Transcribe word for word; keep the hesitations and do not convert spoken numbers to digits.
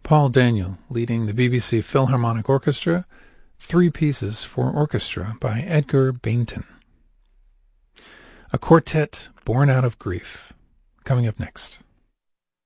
Paul Daniel leading the B B C Philharmonic Orchestra, Three Pieces for Orchestra by Edgar Bainton. A quartet born out of grief, coming up next.